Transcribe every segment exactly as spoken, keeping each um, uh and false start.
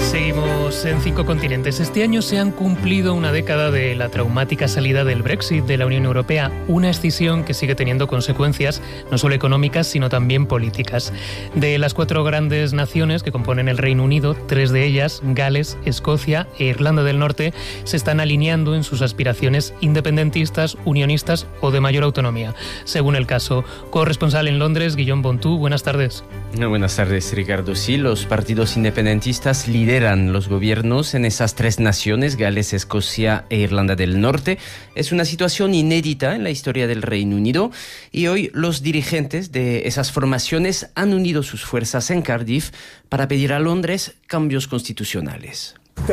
Seguimos en Cinco Continentes. Este año se han cumplido una década de la traumática salida del Brexit de la Unión Europea, una escisión que sigue teniendo consecuencias no solo económicas, sino también políticas. De las cuatro grandes naciones que componen el Reino Unido, tres de ellas, Gales, Escocia e Irlanda del Norte, se están alineando en sus aspiraciones independentistas, unionistas o de mayor autonomía, según el caso. Corresponsal en Londres, Guillaume Bontú, buenas tardes. Buenas tardes, Ricardo. Sí, los partidos independentistas lideran los gobiernos en esas tres naciones, Gales, Escocia e Irlanda del Norte. Es una situación inédita en la historia del Reino Unido y hoy los dirigentes de esas formaciones han unido sus fuerzas en Cardiff para pedir a Londres cambios constitucionales.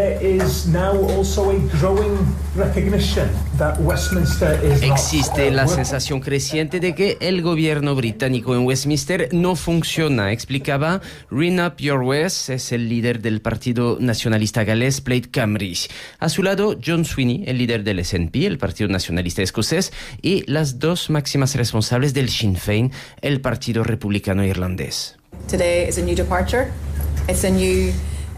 Existe la sensación creciente de que el gobierno británico en Westminster no funciona, explicaba Ring Up Your West, es el líder del partido nacionalista galés Plaid Cymru. A su lado, John Sweeney, el líder del S and P, el partido nacionalista escocés, y las dos máximas responsables del Sinn Féin, el partido republicano irlandés. Today is a new departure. It's a new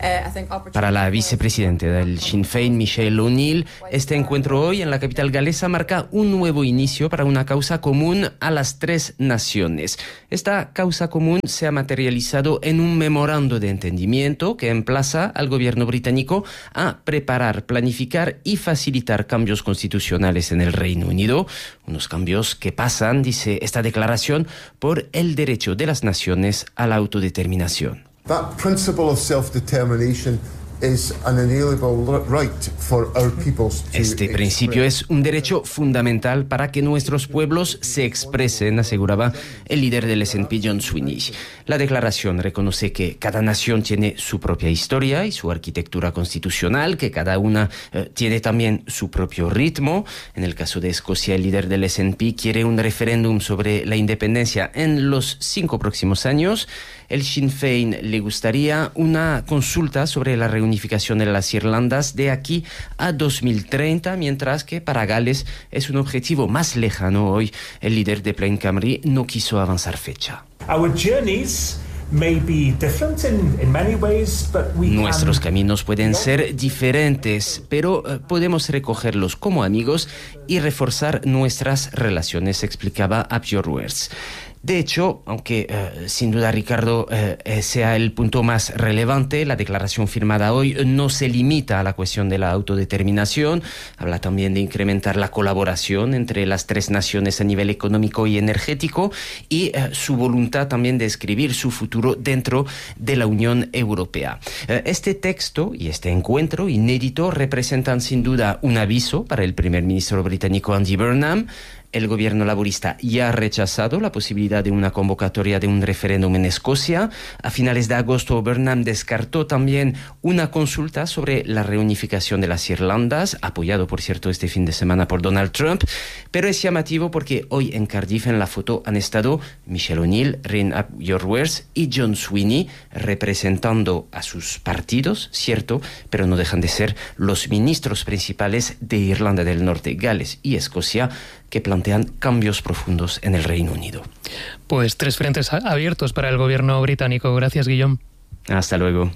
Para la vicepresidenta del Sinn Féin, Michelle O'Neill, este encuentro hoy en la capital galesa marca un nuevo inicio para una causa común a las tres naciones. Esta causa común se ha materializado en un memorando de entendimiento que emplaza al gobierno británico a preparar, planificar y facilitar cambios constitucionales en el Reino Unido. Unos cambios que pasan, dice esta declaración, por el derecho de las naciones a la autodeterminación. That principle of self-determination is an inalienable right for our peoples to Este principio es un derecho fundamental para que nuestros pueblos se expresen, aseguraba el líder del S and P, John Sweeney. La declaración reconoce que cada nación tiene su propia historia y su arquitectura constitucional, que cada una eh, tiene también su propio ritmo. En el caso de Escocia, el líder del S and P quiere un referéndum sobre la independencia en los cinco próximos años. El Sinn Féin le gustaría una consulta sobre la reunificación de las Irlandas de aquí a dos mil treinta, mientras que para Gales es un objetivo más lejano. Hoy el líder de Plaid Cymru no quiso avanzar fecha. Our journeys may be different in, in many ways, but we Nuestros can... caminos pueden ser diferentes, pero uh, podemos recogerlos como amigos y reforzar nuestras relaciones, explicaba Up Your Words. De hecho, aunque eh, sin duda, Ricardo, eh, sea el punto más relevante, la declaración firmada hoy no se limita a la cuestión de la autodeterminación. Habla también de incrementar la colaboración entre las tres naciones a nivel económico y energético y eh, su voluntad también de escribir su futuro dentro de la Unión Europea. Eh, este texto y este encuentro inédito representan sin duda un aviso para el primer ministro británico Andy Burnham. El gobierno laborista ya ha rechazado la posibilidad de una convocatoria de un referéndum en Escocia. A finales de agosto, Burnham descartó también una consulta sobre la reunificación de las Irlandas, apoyado, por cierto, este fin de semana por Donald Trump. Pero es llamativo porque hoy en Cardiff, en la foto, han estado Michelle O'Neill, Ring Up Your Words, y John Sweeney, representando a sus partidos, cierto, pero no dejan de ser los ministros principales de Irlanda del Norte, Gales y Escocia, que plantean cambios profundos en el Reino Unido. Pues tres frentes abiertos para el gobierno británico. Gracias, Guillaume. Hasta luego.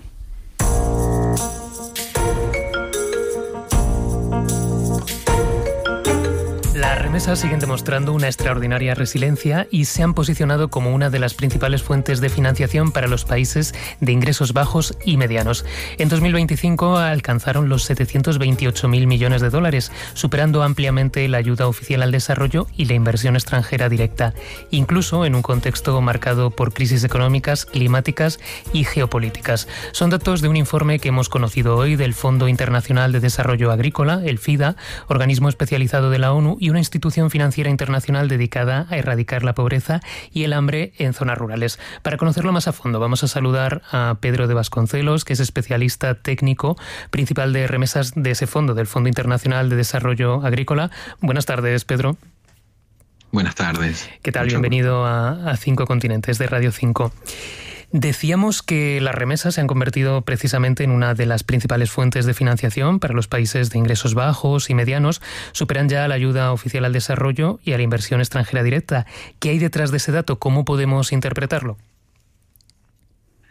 Las remesas siguen demostrando una extraordinaria resiliencia y se han posicionado como una de las principales fuentes de financiación para los países de ingresos bajos y medianos. En dos mil veinticinco alcanzaron los setecientos veintiocho mil millones de dólares, superando ampliamente la ayuda oficial al desarrollo y la inversión extranjera directa, incluso en un contexto marcado por crisis económicas, climáticas y geopolíticas. Son datos de un informe que hemos conocido hoy del Fondo Internacional de Desarrollo Agrícola, el FIDA, organismo especializado de la ONU y una institución financiera internacional dedicada a erradicar la pobreza y el hambre en zonas rurales. Para conocerlo más a fondo, vamos a saludar a Pedro de Vasconcelos, que es especialista técnico principal de remesas de ese fondo, del Fondo Internacional de Desarrollo Agrícola. Buenas tardes, Pedro. Buenas tardes. ¿Qué tal? Mucho Bienvenido a, a Cinco Continentes de Radio cinco. Decíamos que las remesas se han convertido precisamente en una de las principales fuentes de financiación para los países de ingresos bajos y medianos. Superan ya la ayuda oficial al desarrollo y a la inversión extranjera directa. ¿Qué hay detrás de ese dato? ¿Cómo podemos interpretarlo?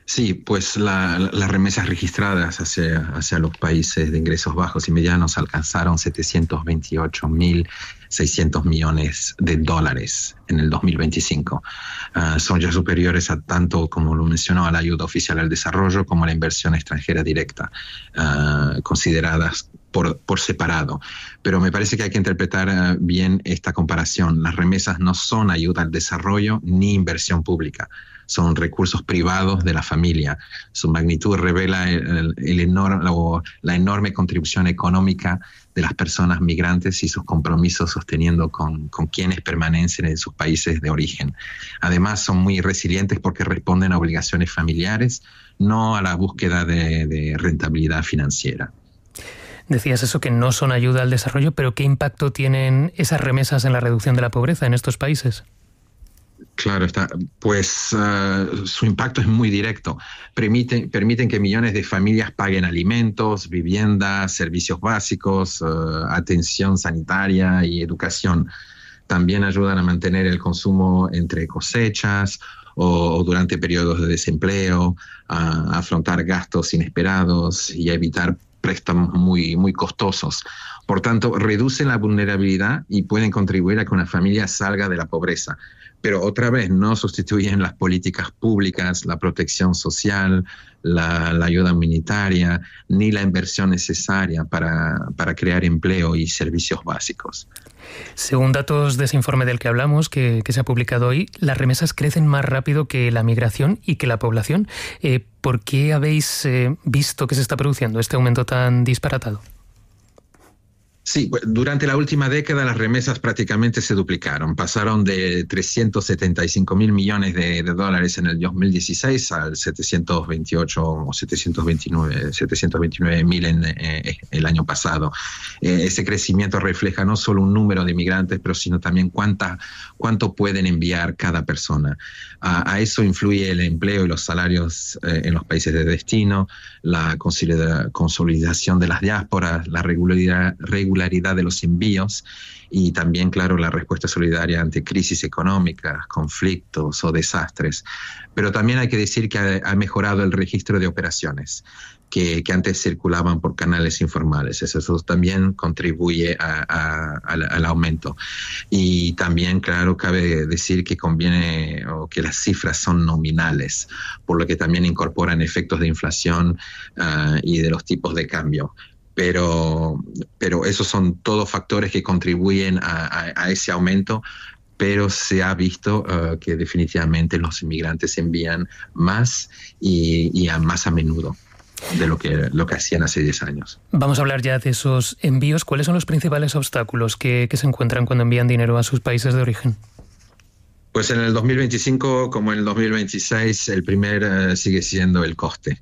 Sí, pues la, las remesas registradas hacia, hacia los países de ingresos bajos y medianos alcanzaron setecientos veintiocho mil seiscientos millones de dólares en el dos mil veinticinco. Uh, son ya superiores a tanto, como lo mencionó, a la ayuda oficial al desarrollo como a la inversión extranjera directa, uh, consideradas por, por separado. Pero me parece que hay que interpretar uh, bien esta comparación. Las remesas no son ayuda al desarrollo ni inversión pública. Son recursos privados de la familia. Su magnitud revela el, el, el enorme, la enorme contribución económica de las personas migrantes y sus compromisos sosteniendo con, con quienes permanecen en sus países de origen. Además, son muy resilientes porque responden a obligaciones familiares, no a la búsqueda de, de rentabilidad financiera. Decías eso, que no son ayuda al desarrollo, pero ¿qué impacto tienen esas remesas en la reducción de la pobreza en estos países? Claro está, pues uh, su impacto es muy directo. Permiten, permiten que millones de familias paguen alimentos, viviendas, servicios básicos, uh, atención sanitaria y educación. También ayudan a mantener el consumo entre cosechas o, o durante periodos de desempleo, a afrontar gastos inesperados y a evitar préstamos muy, muy costosos. Por tanto, reducen la vulnerabilidad y pueden contribuir a que una familia salga de la pobreza. Pero otra vez no sustituyen las políticas públicas, la protección social, la, la ayuda humanitaria, ni la inversión necesaria para, para crear empleo y servicios básicos. Según datos de ese informe del que hablamos, que, que se ha publicado hoy, las remesas crecen más rápido que la migración y que la población. Eh, ¿Por qué habéis eh, visto que se está produciendo este aumento tan disparatado? Sí, durante la última década las remesas prácticamente se duplicaron. Pasaron de trescientos setenta y cinco mil millones de, de dólares en el dos mil dieciséis al setecientos veintiocho o setecientos veintinueve mil en eh, el año pasado. Eh, ese crecimiento refleja no solo un número de migrantes, pero sino también cuánta, cuánto pueden enviar cada persona. A, a eso influye el empleo y los salarios eh, en los países de destino, la consolidación de las diásporas, la regularidad, regularidad de los envíos y también, claro, la respuesta solidaria ante crisis económicas, conflictos o desastres. Pero también hay que decir que ha, ha mejorado el registro de operaciones que, que antes circulaban por canales informales. Eso, eso también contribuye a, a, al, al aumento. Y también, claro, cabe decir que conviene o que las cifras son nominales, por lo que también incorporan efectos de inflación uh, y de los tipos de cambio. Pero, pero esos son todos factores que contribuyen a, a, a ese aumento, pero se ha visto uh, que definitivamente los inmigrantes envían más y, y a más a menudo de lo que, lo que hacían hace diez años. Vamos a hablar ya de esos envíos. ¿Cuáles son los principales obstáculos que, que se encuentran cuando envían dinero a sus países de origen? Pues en el dos mil veinticinco, como en el dos mil veintiséis, el primer uh, sigue siendo el coste.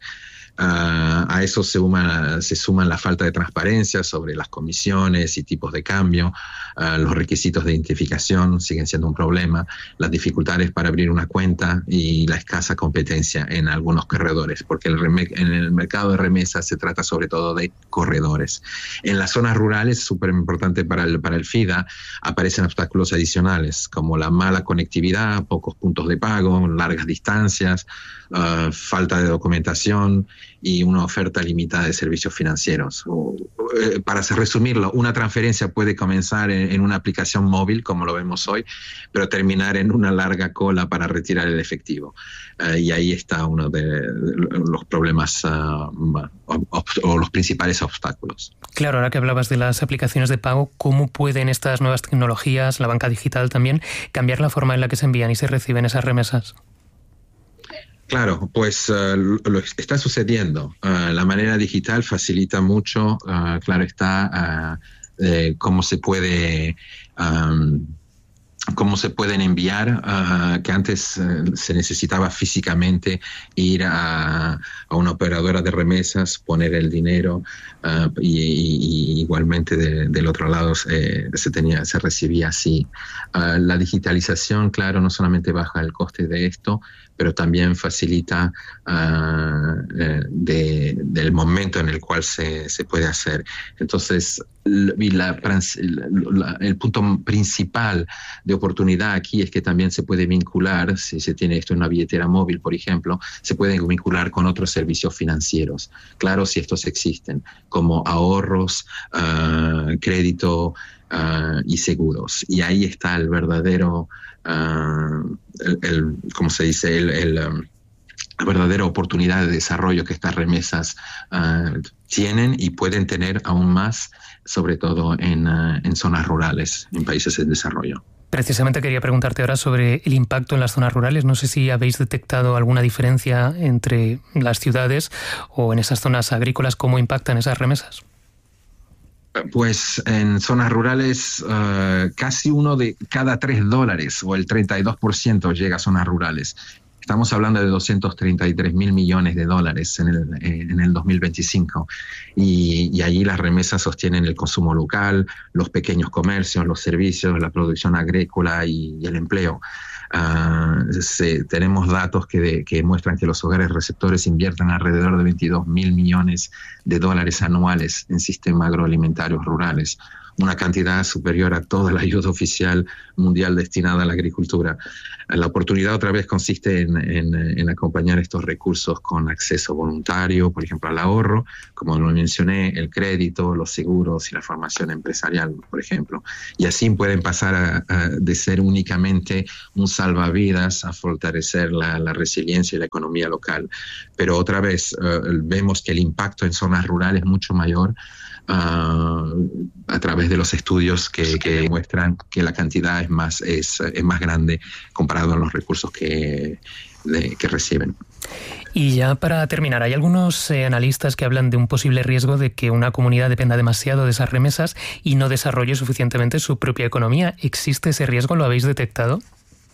Uh, a eso se, suma, se suman la falta de transparencia sobre las comisiones y tipos de cambio, uh, los requisitos de identificación siguen siendo un problema, las dificultades para abrir una cuenta y la escasa competencia en algunos corredores, porque el rem- en el mercado de remesas se trata sobre todo de corredores. En las zonas rurales, súper importante para el, para el FIDA, aparecen obstáculos adicionales como la mala conectividad, pocos puntos de pago, largas distancias, uh, falta de documentación y una oferta limitada de servicios financieros. Para resumirlo, una transferencia puede comenzar en, en una aplicación móvil, como lo vemos hoy, pero terminar en una larga cola para retirar el efectivo. Uh, y ahí está uno de los problemas uh, o, o los principales obstáculos. Claro, ahora que hablabas de las aplicaciones de pago, ¿cómo pueden estas nuevas tecnologías, la banca digital también, cambiar la forma en la que se envían y se reciben esas remesas? Claro, pues uh, lo, lo está sucediendo. Uh, la manera digital facilita mucho, uh, claro está, uh, eh, cómo se puede, um, cómo se pueden enviar, uh, que antes uh, se necesitaba físicamente ir a, a una operadora de remesas, poner el dinero uh, y, y, y igualmente de, del otro lado eh, se tenía, se recibía así. Uh, la digitalización, claro, no solamente baja el coste de esto, pero también facilita uh, eh, de, del momento en el cual se, se puede hacer. Entonces, la, la, el punto principal de oportunidad aquí es que también se puede vincular, si se tiene esto en una billetera móvil, por ejemplo, se pueden vincular con otros servicios financieros. Claro, si estos existen, como ahorros, uh, crédito uh, y seguros. Y ahí está el verdadero, uh, el, el, ¿cómo se dice? El, el, um, la verdadera oportunidad de desarrollo que estas remesas uh, tienen y pueden tener aún más, sobre todo en, uh, en zonas rurales, en países en desarrollo. Precisamente quería preguntarte ahora sobre el impacto en las zonas rurales. No sé si habéis detectado alguna diferencia entre las ciudades o en esas zonas agrícolas, ¿cómo impactan esas remesas? Pues en zonas rurales uh, casi uno de cada tres dólares o el treinta y dos por ciento llega a zonas rurales. Estamos hablando de doscientos treinta y tres mil millones de dólares en el, en el dos mil veinticinco y, y allí las remesas sostienen el consumo local, los pequeños comercios, los servicios, la producción agrícola y, y el empleo. Uh, se, tenemos datos que, de, que muestran que los hogares receptores invierten alrededor de veintidós mil millones de dólares anuales en sistemas agroalimentarios rurales, una cantidad superior a toda la ayuda oficial mundial destinada a la agricultura. La oportunidad otra vez consiste en, en, en acompañar estos recursos con acceso voluntario, por ejemplo al ahorro, como lo mencioné, el crédito, los seguros y la formación empresarial, por ejemplo. Y así pueden pasar a, a, de ser únicamente un salvavidas a fortalecer la, la resiliencia y la economía local. Pero otra vez uh, vemos que el impacto en zonas rurales es mucho mayor, Uh, a través de los estudios que, que muestran que la cantidad es más, es, es más grande comparado a los recursos que, de, que reciben. Y ya para terminar, hay algunos eh, analistas que hablan de un posible riesgo de que una comunidad dependa demasiado de esas remesas y no desarrolle suficientemente su propia economía. ¿Existe ese riesgo? ¿Lo habéis detectado?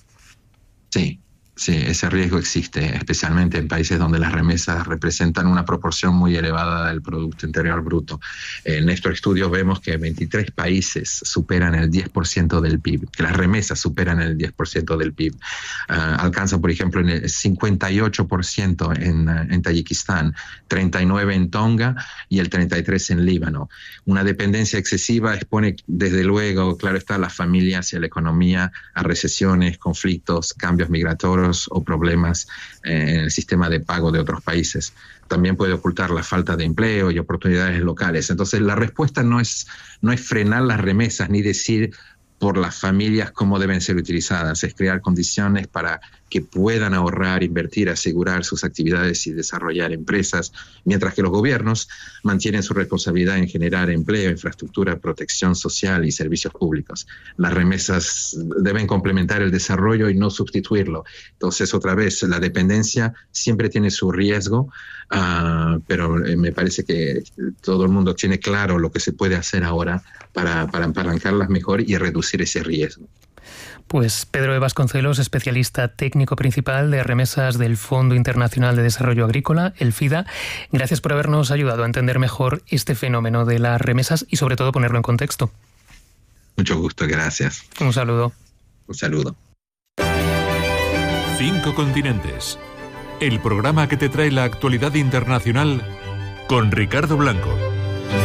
Sí. Sí, ese riesgo existe, especialmente en países donde las remesas representan una proporción muy elevada del Producto Interior Bruto. En estos estudios vemos que veintitrés países superan el diez por ciento del P I B, que las remesas superan el diez por ciento del P I B. Uh, alcanzan, por ejemplo, el cincuenta y ocho por ciento en, en Tayikistán, treinta y nueve por ciento en Tonga y el treinta y tres por ciento en Líbano. Una dependencia excesiva expone, desde luego, claro está, las familias y a la economía a recesiones, conflictos, cambios migratorios o problemas en el sistema de pago de otros países. También puede ocultar la falta de empleo y oportunidades locales. Entonces, la respuesta no es, no es frenar las remesas ni decir por las familias cómo deben ser utilizadas, es crear condiciones para que puedan ahorrar, invertir, asegurar sus actividades y desarrollar empresas, mientras que los gobiernos mantienen su responsabilidad en generar empleo, infraestructura, protección social y servicios públicos. Las remesas deben complementar el desarrollo y no sustituirlo. Entonces, otra vez, la dependencia siempre tiene su riesgo, uh, pero me parece que todo el mundo tiene claro lo que se puede hacer ahora para, para apalancarlas mejor y reducir ese riesgo. Pues Pedro de Vasconcelos, especialista técnico principal de remesas del Fondo Internacional de Desarrollo Agrícola, el FIDA, gracias por habernos ayudado a entender mejor este fenómeno de las remesas y sobre todo ponerlo en contexto. Mucho gusto, gracias. Un saludo. Un saludo. Cinco continentes. El programa que te trae la actualidad internacional con Ricardo Blanco.